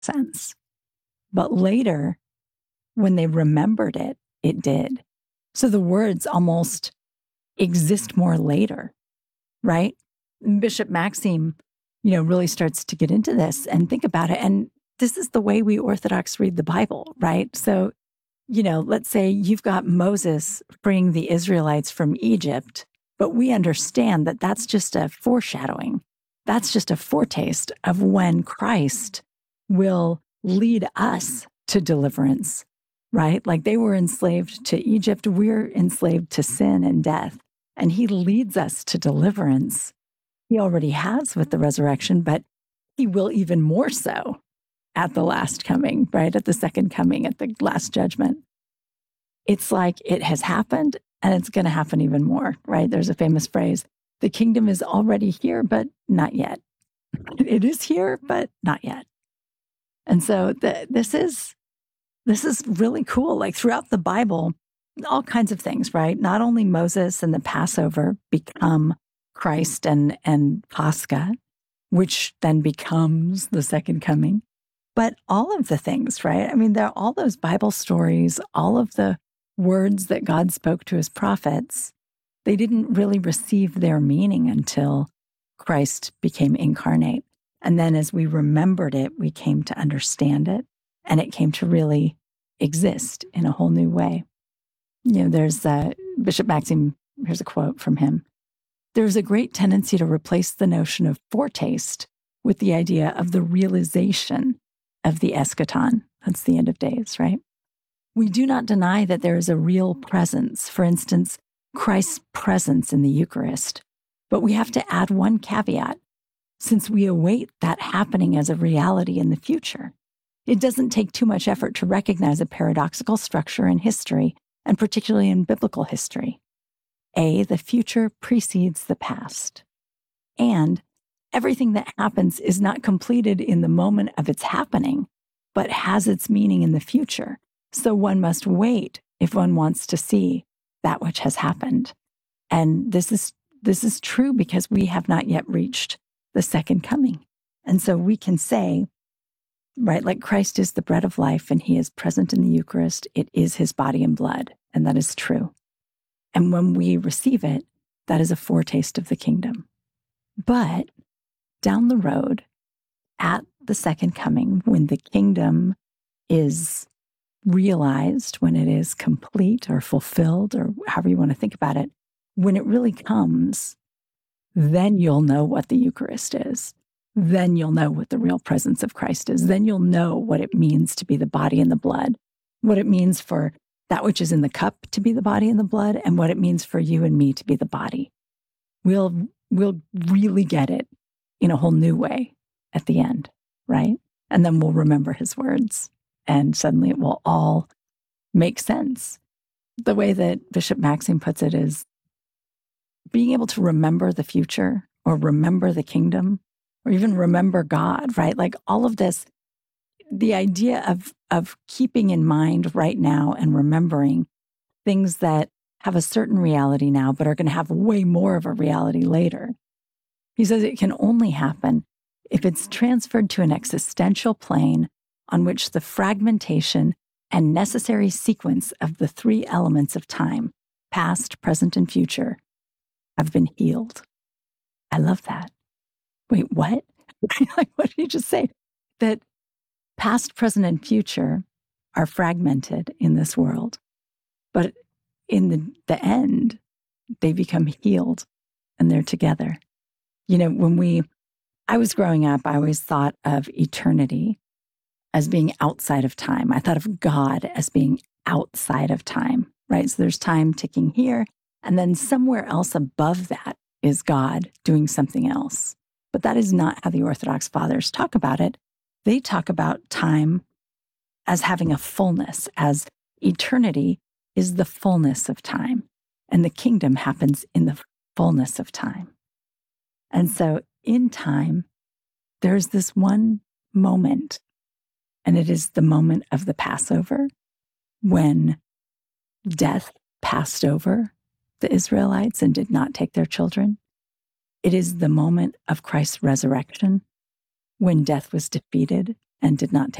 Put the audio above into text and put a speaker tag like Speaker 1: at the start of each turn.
Speaker 1: sense. But later, when they remembered it, it did. So the words almost exist more later, right? Bishop Maxime, really starts to get into this and think about it. And this is the way we Orthodox read the Bible, right? So, let's say you've got Moses freeing the Israelites from Egypt, but we understand that that's just a foreshadowing. That's just a foretaste of when Christ will lead us to deliverance, right? Like they were enslaved to Egypt, we're enslaved to sin and death, and he leads us to deliverance. He already has with the resurrection, but he will even more so at the last coming, right? At the second coming, at the last judgment. It's like it has happened and it's going to happen even more, right? There's a famous phrase, the kingdom is already here, but not yet. It is here, but not yet. And so this is really cool. Like throughout the Bible, all kinds of things, right? Not only Moses and the Passover become Christ and Pascha, which then becomes the second coming, but all of the things, right? I mean, there are all those Bible stories, all of the words that God spoke to his prophets, they didn't really receive their meaning until Christ became incarnate. And then as we remembered it, we came to understand it, and it came to really exist in a whole new way. There's Bishop Maxime, here's a quote from him. There's a great tendency to replace the notion of foretaste with the idea of the realization of the eschaton. That's the end of days, right? We do not deny that there is a real presence, for instance, Christ's presence in the Eucharist. But we have to add one caveat, since we await that happening as a reality in the future. It doesn't take too much effort to recognize a paradoxical structure in history, and particularly in biblical history. The future precedes the past. And everything that happens is not completed in the moment of its happening, but has its meaning in the future. So one must wait if one wants to see that which has happened. And this is true because we have not yet reached the second coming. And so we can say, right, like Christ is the bread of life and he is present in the Eucharist. It is his body and blood. And that is true. And when we receive it, that is a foretaste of the kingdom. But down the road, at the second coming, when the kingdom is realized, when it is complete or fulfilled, or however you want to think about it, when it really comes, then you'll know what the Eucharist is. Then you'll know what the real presence of Christ is. Then you'll know what it means to be the body and the blood, what it means for that which is in the cup to be the body and the blood, and what it means for you and me to be the body. We'll really get it in a whole new way at the end, right? And then we'll remember his words, and suddenly it will all make sense. The way that Bishop Maxime puts it is being able to remember the future or remember the kingdom or even remember God, right? Like all of this, the idea of keeping in mind right now and remembering things that have a certain reality now, but are going to have way more of a reality later. He says it can only happen if it's transferred to an existential plane on which the fragmentation and necessary sequence of the three elements of time, past, present, and future, have been healed. I love that. Wait, what? Like, what did you just say? That past, present, and future are fragmented in this world, but in the end, they become healed and they're together. When I was growing up, I always thought of eternity as being outside of time. I thought of God as being outside of time, right? So there's time ticking here, and then somewhere else above that is God doing something else. But that is not how the Orthodox Fathers talk about it. They talk about time as having a fullness, as eternity is the fullness of time, and the kingdom happens in the fullness of time. And so in time, there's this one moment, and it is the moment of the Passover, when death passed over the Israelites and did not take their children. It is the moment of Christ's resurrection, when death was defeated and did not